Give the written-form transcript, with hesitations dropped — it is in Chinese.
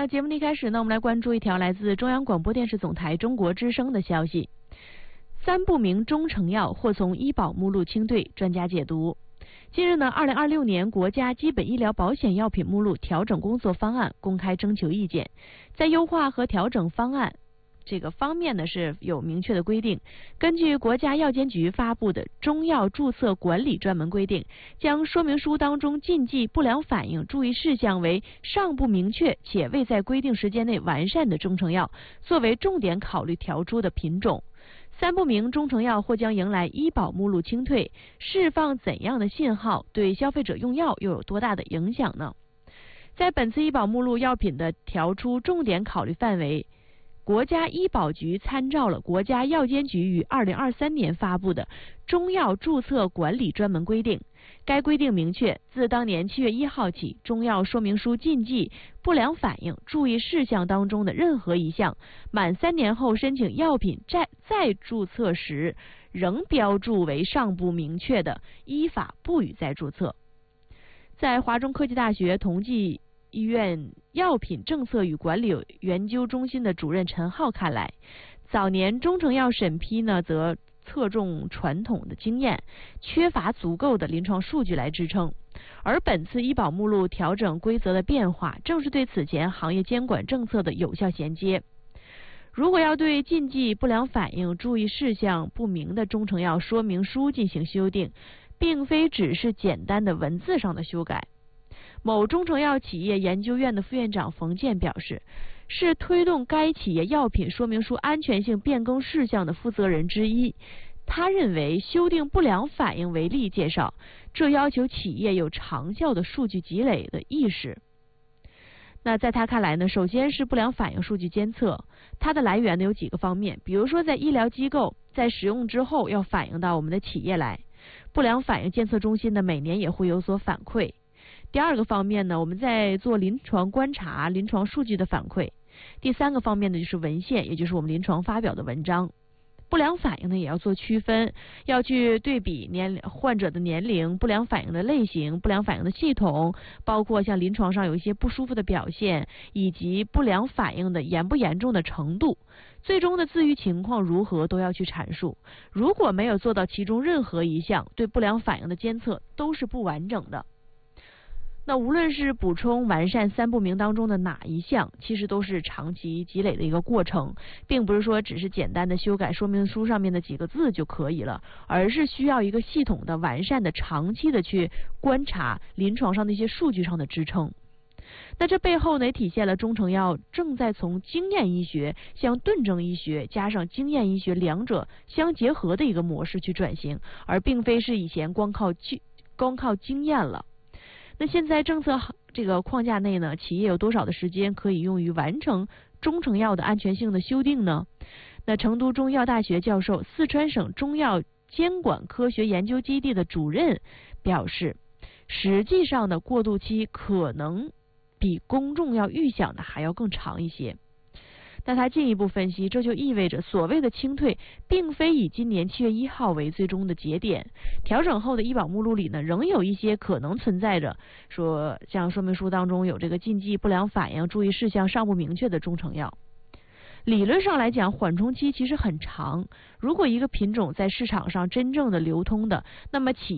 那节目的一开始呢，我们来关注一条来自中央广播电视总台中国之声的消息：三不明中成药或从医保目录清退，专家解读。近日呢，2026年国家基本医疗保险药品目录调整工作方案公开征求意见，在优化和调整方案这个方面呢是有明确的规定。根据国家药监局发布的中药注册管理专门规定，将说明书当中禁忌、不良反应、注意事项为尚不明确且未在规定时间内完善的中成药作为重点考虑调出的品种。三不明中成药或将迎来医保目录清退，释放怎样的信号？对消费者用药又有多大的影响呢？在本次医保目录药品的调出重点考虑范围，国家医保局参照了国家药监局于2023年发布的中药注册管理专门规定。该规定明确，自当年7月1号起，中药说明书禁忌、不良反应、注意事项当中的任何一项，满3年后申请药品再注册时仍标注为尚不明确的，依法不予再注册。在华中科技大学同济医院药品政策与管理研究中心的主任陈浩看来，早年中成药审批呢则侧重传统的经验，缺乏足够的临床数据来支撑，而本次医保目录调整规则的变化，正是对此前行业监管政策的有效衔接。如果要对禁忌、不良反应、注意事项不明的中成药说明书进行修订，并非只是简单的文字上的修改。某中成药企业研究院的副院长冯健表示，是推动该企业药品说明书安全性变更事项的负责人之一。他认为，修订不良反应为例介绍，这要求企业有长效的数据积累的意识。那在他看来呢，首先是不良反应数据监测，它的来源呢有几个方面，比如说在医疗机构在使用之后要反映到我们的企业来，不良反应监测中心呢每年也会有所反馈。第二个方面呢，我们在做临床观察、临床数据的反馈。第三个方面呢，就是文献，也就是我们临床发表的文章。不良反应呢也要做区分，要去对比患者的年龄、不良反应的类型、不良反应的系统，包括像临床上有一些不舒服的表现，以及不良反应的严不严重的程度，最终的自愈情况如何都要去阐述。如果没有做到其中任何一项，对不良反应的监测都是不完整的。那无论是补充完善三不明当中的哪一项，其实都是长期积累的一个过程，并不是说只是简单的修改说明书上面的几个字就可以了，而是需要一个系统的、完善的、长期的去观察临床上的一些数据上的支撑。那这背后呢，也体现了中成药正在从经验医学向顿证医学加上经验医学两者相结合的一个模式去转型，而并非是以前光靠经验了。那现在政策这个框架内呢，企业有多少的时间可以用于完成中成药的安全性的修订呢？那成都中医药大学教授、四川省中药监管科学研究基地的主任表示，实际上的过渡期可能比公众要预想的还要更长一些。那他进一步分析，这就意味着所谓的清退并非以今年7月1号为最终的节点，调整后的医保目录里呢，仍有一些可能存在着说像说明书当中有这个禁忌、不良反应、注意事项尚不明确的中成药。理论上来讲，缓冲期其实很长，如果一个品种在市场上真正的流通的，那么企